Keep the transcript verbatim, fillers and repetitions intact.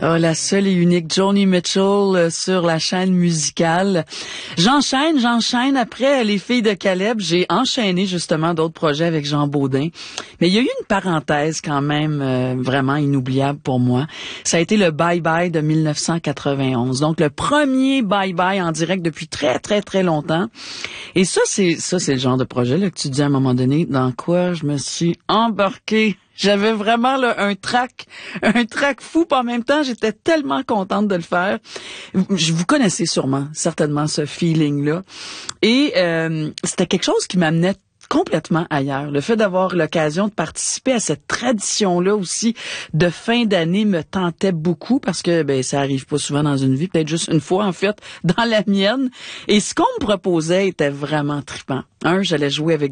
Oh, la seule et unique Joni Mitchell euh, sur la chaîne musicale. J'enchaîne, j'enchaîne. Après Les Filles de Caleb, j'ai enchaîné justement d'autres projets avec Jean Baudin. Mais il y a eu une parenthèse quand même euh, vraiment inoubliable pour moi. Ça a été le Bye Bye de mille neuf cent quatre-vingt-onze. Donc le premier Bye Bye en direct depuis très très très longtemps. Et ça c'est ça c'est le genre de projet là que tu dis à un moment donné dans quoi je me suis embarquée. J'avais vraiment là, un trac, un trac fou, puis en même temps, j'étais tellement contente de le faire. Je vous connaissez sûrement, certainement, ce feeling-là. Et euh, c'était quelque chose qui m'amenait complètement ailleurs. Le fait d'avoir l'occasion de participer à cette tradition-là aussi de fin d'année me tentait beaucoup parce que ben ça arrive pas souvent dans une vie, peut-être juste une fois en fait dans la mienne. Et ce qu'on me proposait était vraiment trippant. Un, j'allais jouer avec